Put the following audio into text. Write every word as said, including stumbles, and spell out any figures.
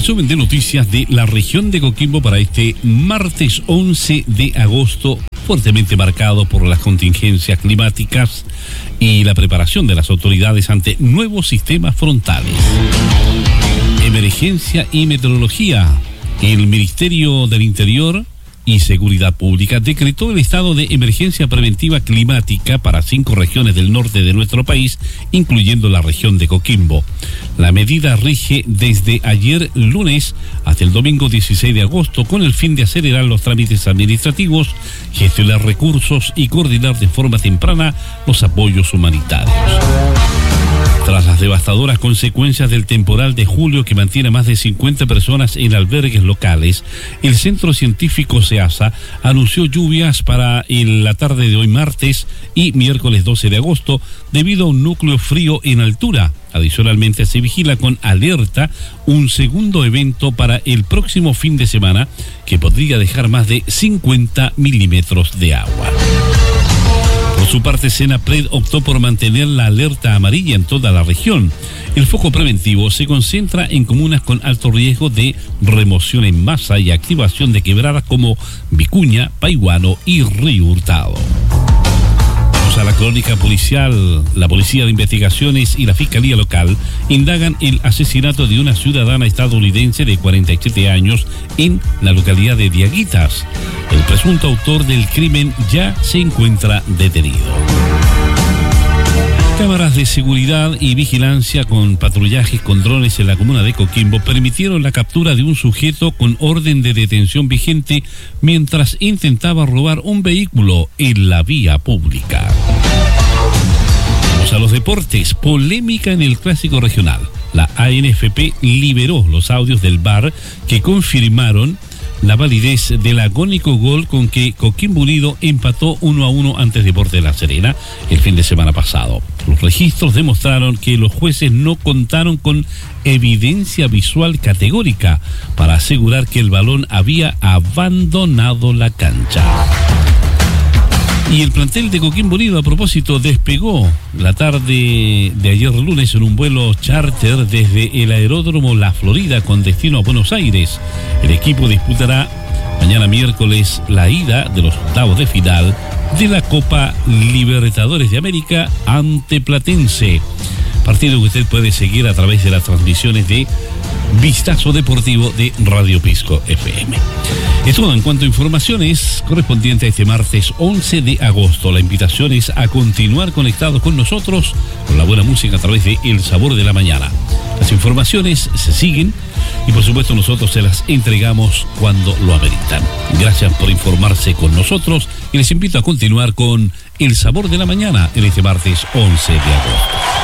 resumen de noticias de la región de Coquimbo para este martes once de agosto, fuertemente marcado por las contingencias climáticas y la preparación de las autoridades ante nuevos sistemas frontales. Emergencia y meteorología. El Ministerio del Interior y Seguridad Pública decretó el estado de emergencia preventiva climática para cinco regiones del norte de nuestro país, incluyendo la región de Coquimbo. La medida rige desde ayer lunes hasta el domingo dieciséis de agosto con el fin de acelerar los trámites administrativos, gestionar recursos y coordinar de forma temprana los apoyos humanitarios. Tras las devastadoras consecuencias del temporal de julio que mantiene a más de cincuenta personas en albergues locales, el Centro Científico SEASA anunció lluvias para la tarde de hoy martes y miércoles doce de agosto debido a un núcleo frío en altura. Adicionalmente se vigila con alerta un segundo evento para el próximo fin de semana que podría dejar más de cincuenta milímetros de agua. Por su parte, Senapred optó por mantener la alerta amarilla en toda la región. El foco preventivo se concentra en comunas con alto riesgo de remoción en masa y activación de quebradas como Vicuña, Paiguano y Río Hurtado. Vamos a la crónica policial. La Policía de Investigaciones y la Fiscalía Local indagan el asesinato de una ciudadana estadounidense de cuarenta y siete años en la localidad de Diaguitas. El presunto autor del crimen ya se encuentra detenido. Cámaras de seguridad y vigilancia con patrullajes con drones en la comuna de Coquimbo permitieron la captura de un sujeto con orden de detención vigente mientras intentaba robar un vehículo en la vía pública. Vamos a los deportes. Polémica en el clásico regional. La A N F P liberó los audios del V A R que confirmaron la validez del agónico gol con que Coquimbo Unido empató uno a uno ante Deportes La Serena el fin de semana pasado. Los registros demostraron que los jueces no contaron con evidencia visual categórica para asegurar que el balón había abandonado la cancha. Y el plantel de Coquimbo Unido, a propósito, despegó la tarde de ayer lunes en un vuelo charter desde el aeródromo La Florida con destino a Buenos Aires. El equipo disputará mañana miércoles la ida de los octavos de final de la Copa Libertadores de América ante Platense. Partido que usted puede seguir a través de las transmisiones de Vistazo Deportivo de Radio Pisco F M. Es todo en cuanto a informaciones correspondiente a este martes once de agosto. La invitación es a continuar conectados con nosotros con la buena música a través de El Sabor de la Mañana. Las informaciones se siguen y por supuesto nosotros se las entregamos cuando lo ameritan. Gracias por informarse con nosotros y les invito a continuar con El Sabor de la Mañana en este martes once de agosto.